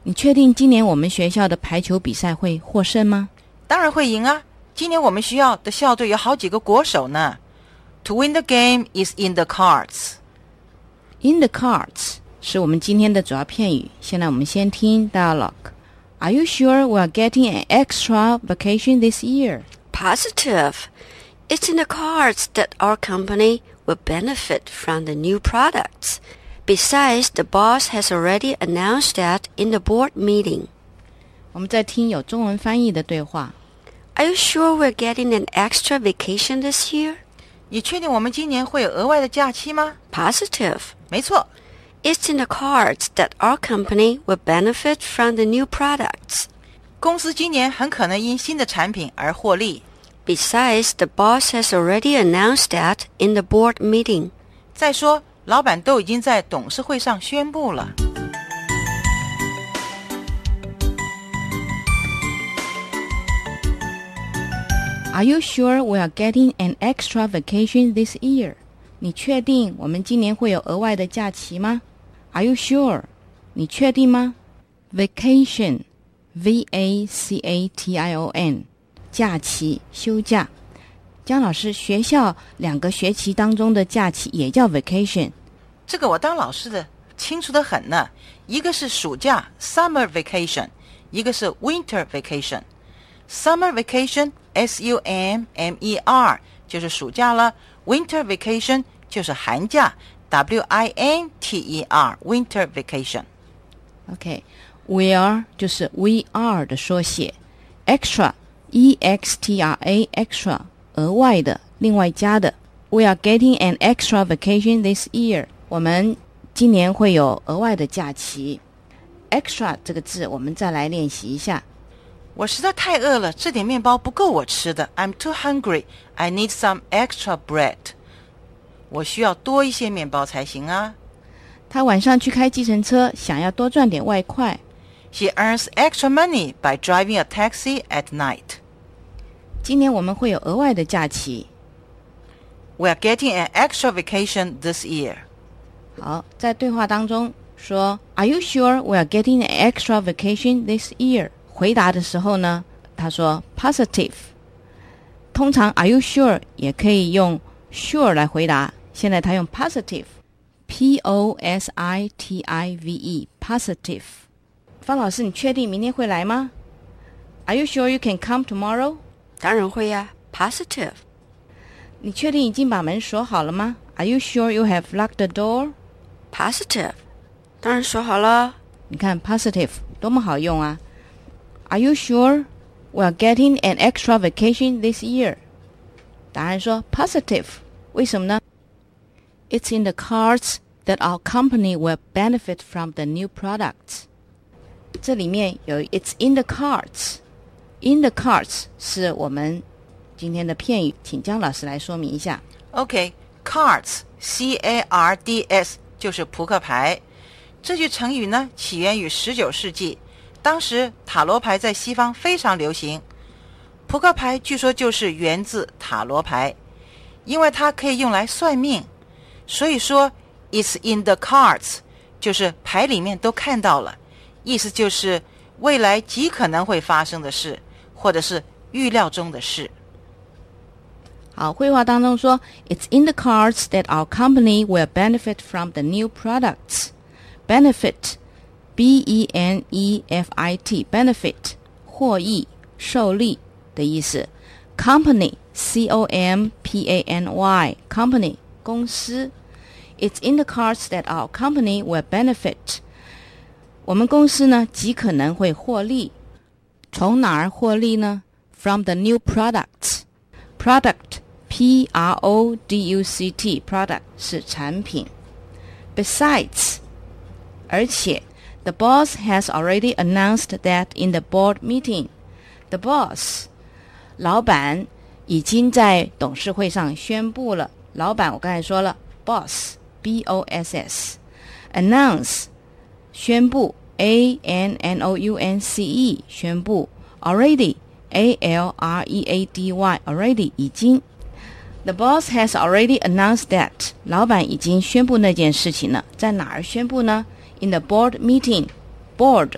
你确定今年我们学校的排球比赛会获胜吗？ 当然会赢啊！今年我们学校的校队有好几个国手呢。To win the game is in the cards. In the cards 是我们今天的主要片语。现在我们先听 dialogue。Are you sure we are getting an extra vacation this year? Positive. It's in the cards that our company will benefit from the new products. Besides, the boss has already announced that in the board meeting. 我们再听有中文翻译的对话。 Are you sure we're getting an extra vacation this year? 你确定我们今年会有额外的假期吗？ Positive. 没错。 It's in the cards that our company will benefit from the new products. 公司今年很可能因新的产品而获利。 Besides, the boss has already announced that in the board meeting. 再说，老板都已经在董事会上宣布了。 Are you sure we are getting an extra vacation this year? 你确定我们今年会有额外的假期吗？ Are you sure? 你确定吗？ Vacation, V-A-C-A-T-I-O-N 假期，休假。江老师，学校2个学期当中的假期也叫 vacation。 这个我当老师的清楚得很呢。一个是暑假 summer vacation， 一个是 winter vacation。Summer vacation S-U-M-M-E-R 就是暑假了， Winter vacation 就是寒假 W-I-N-T-E-R Winter vacation。 OK， we are 就是 we are 的缩写， extra E-X-T-R-A extra 额外的，另外加的。 We are getting an extra vacation this year， 我们今年会有额外的假期。 Extra 这个字我们再来练习一下。 我实在太饿了，这点面包不够我吃的。 I'm too hungry. I need some extra bread. 我需要多一些面包才行啊。 他晚上去开计程车，想要多赚点外快。 She earns extra money by driving a taxi at night. 今年我们会有额外的假期。 We are getting an extra vacation this year. 好，在对话当中说 Are you sure we are getting an extra vacation this year? 回答的时候呢，他说 positive。 通常 Are you sure 也可以用 sure 来回答，现在他用 positive P-O-S-I-T-I-V-E positive。 方老师，你确定明天会来吗？ Are you sure you can come tomorrow? 当然会呀 Positive. 你确定已经把门锁好了吗？ Are you sure you have locked the door? Positive. 当然锁好了。 你看 positive 多么好用啊。Are you sure we are getting an extra vacation this year? 答案说 positive。 为什么呢？ It's in the cards that our company will benefit from the new products. 这里面有 It's in the cards. In the cards 是我们今天的片语，请江老师来说明一下。 OK, cards, C-A-R-D-S 就是扑克牌。这句成语呢，起源于19世纪。当时塔罗牌在西方非常流行，扑克牌据说就是源自塔罗牌，因为它可以用来算命，所以说 It's in the cards 就是牌里面都看到了，意思就是未来极可能会发生的事，或者是预料中的事。 好，绘画当中说 It's in the cards that our company will benefit from the new products. Benefit B-E-N-E-F-I-T benefit 获益受利的意思。 Company C-O-M-P-A-N-Y Company 公司。 It's in the cards that our company will benefit 我们公司呢极可能会获利。从哪儿获利呢？ From the new products. Product P-R-O-D-U-C-T Product 是产品。 Besides 而且The boss has already announced that in the board meeting. The boss, 老板已经在董事会上宣布了。老板我刚才说了 boss, B-O-S-S. Announce, 宣布 A-N-N-O-U-N-C-E 宣布。 Already, A-L-R-E-A-D-Y Already 已经。 The boss has already announced that. 老板已经宣布那件事情了。在哪儿宣布呢？In the board meeting. Board